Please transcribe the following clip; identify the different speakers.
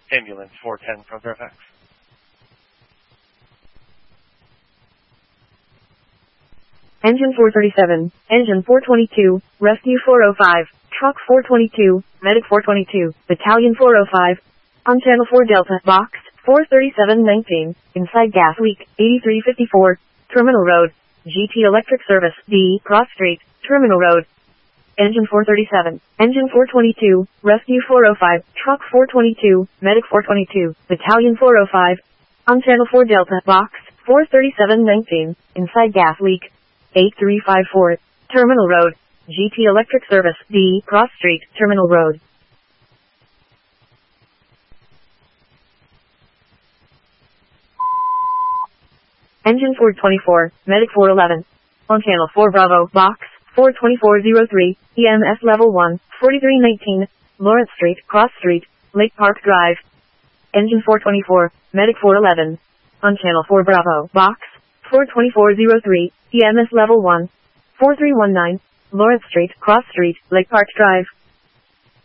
Speaker 1: Ambulance 410 from Fairfax.
Speaker 2: Engine 437, Engine 422, Rescue 405, Truck 422, Medic 422, Battalion 405, on Channel 4 Delta, Box 43719, inside gas leak, 8354, Terminal Road, GT Electric Service, D, Cross Street, Terminal Road. Engine 437, Engine 422, Rescue 405, Truck 422, Medic 422, Battalion 405, on Channel 4 Delta, Box 43719, inside gas leak, 8354, Terminal Road, GT Electric Service, D, Cross Street, Terminal Road. Engine 424, Medic 411, on Channel 4 Bravo, Box 42403, EMS Level 1, 4319, Lawrence Street, Cross Street, Lake Park Drive. Engine 424, Medic 411, on Channel 4 Bravo, Box 42403, EMS Level 1, 4319, Lawrence Street, Cross Street, Lake Park Drive.